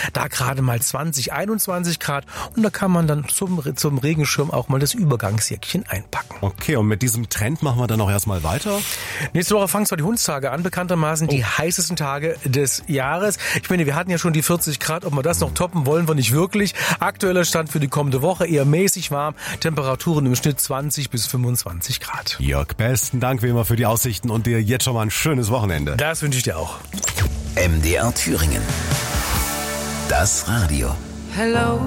Da gerade mal 20, 21 Grad. Und da kann man dann zum Regenschirm auch mal das Übergangsjäckchen einpacken. Okay, und mit diesem Trend machen wir dann auch erstmal weiter? Nächste Woche fangen zwar die Hundstage an, bekanntermaßen die heißesten Tage des Jahres. Ich meine, wir hatten ja schon die 40 Grad. Ob wir das noch toppen, wollen wir nicht wirklich. Aktueller Stand für die kommende Woche eher mäßig warm. Temperaturen im Schnitt 20 bis 25 Grad. Jörg, besten Dank wie immer für die Aussichten und dir jetzt schon mal ein schönes Wochenende. Das wünsche ich dir auch. MDR Thüringen. Das Radio. Hello.